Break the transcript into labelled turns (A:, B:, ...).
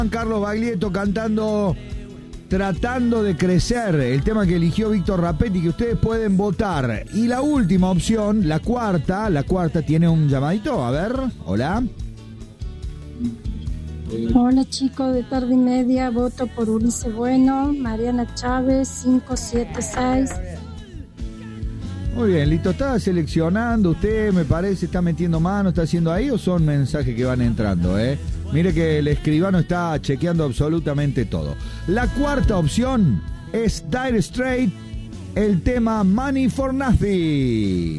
A: Juan Carlos Baglietto cantando Tratando de Crecer, el tema que eligió Víctor Rapetti, que ustedes pueden votar. Y la última opción, la cuarta tiene un llamadito, a ver, hola.
B: Hola chicos de Tarde y Media, voto por Ulises Bueno, Mariana Chávez, 576.
A: Muy bien, listo, está seleccionando usted, me parece, está metiendo mano, está haciendo ahí, o son mensajes que van entrando, Mire que el escribano está chequeando absolutamente todo. La cuarta opción es Dire Straits, el tema Money for Nothing.